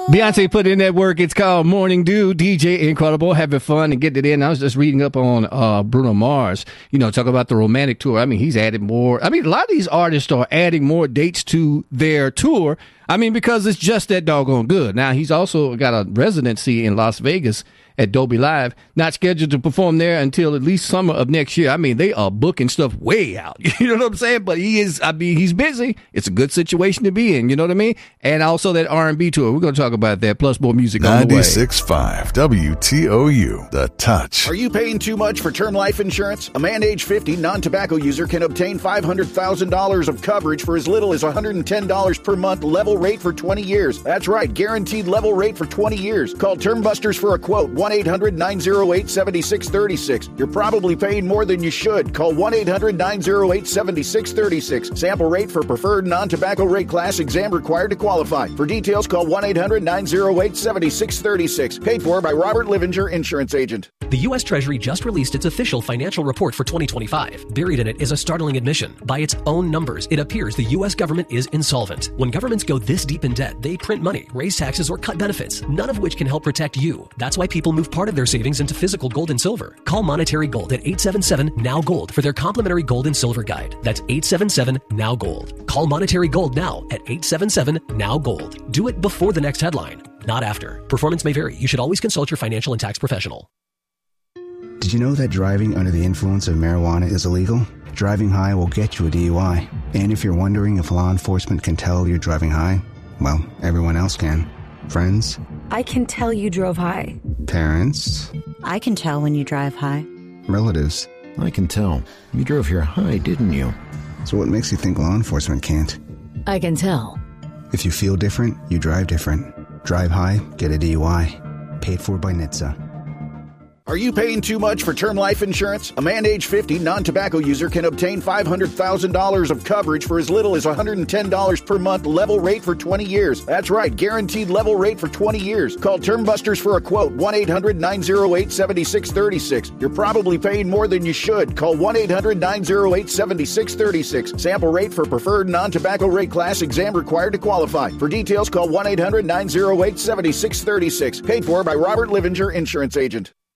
Beyonce put in that work. It's called Morning Dew. DJ Incredible, having fun and getting it in. I was just reading up on Bruno Mars. Talk about the romantic tour. I mean, he's added more. I mean, a lot of these artists are adding more dates to their tour. I mean, because it's just that doggone good. Now, he's also got a residency in Las Vegas at Dolby Live, not scheduled to perform there until at least summer of next year. I mean, they are booking stuff way out. You know what I'm saying? But he's busy. It's a good situation to be in. You know what I mean? And also that R&B tour. We're going to talk about that, plus more music on the way. 96.5 WTOU, The Touch. Are you paying too much for term life insurance? A man age 50, non-tobacco user can obtain $500,000 of coverage for as little as $110 per month, level rate for 20 years. That's right, guaranteed level rate for 20 years. Call Term Busters for a quote, 1-800-908-7636. You're probably paying more than you should. Call 1-800-908-7636. Sample rate for preferred non-tobacco rate class, exam required to qualify. For details, call 1-800-908-7636. Paid for by Robert Livinger, Insurance Agent. The U.S. Treasury just released its official financial report for 2025. Buried in it is a startling admission. By its own numbers, it appears the U.S. government is insolvent. When governments go this deep in debt, they print money, raise taxes, or cut benefits, none of which can help protect you. That's why people move part of their savings into physical gold and silver. Call Monetary Gold at 877-NOW-GOLD for their complimentary gold and silver guide. That's 877-NOW-GOLD. Call Monetary Gold now at 877-NOW-GOLD. Do it before the next headline, not after. Performance may vary. You should always consult your financial and tax professional. Did you know that driving under the influence of marijuana is illegal? Driving high will get you a DUI. And if you're wondering if law enforcement can tell you're driving high, well, everyone else can. Friends? I can tell you drove high. Parents? I can tell when you drive high. Relatives? I can tell. You drove here high, didn't you? So what makes you think law enforcement can't? I can tell. If you feel different, you drive different. Drive high, get a DUI. Paid for by NHTSA. Are you paying too much for term life insurance? A man age 50, non-tobacco user can obtain $500,000 of coverage for as little as $110 per month, level rate for 20 years. That's right, guaranteed level rate for 20 years. Call Term Busters for a quote, 1-800-908-7636. You're probably paying more than you should. Call 1-800-908-7636. Sample rate for preferred non-tobacco rate class, exam required to qualify. For details, call 1-800-908-7636. Paid for by Robert Livinger, Insurance Agent.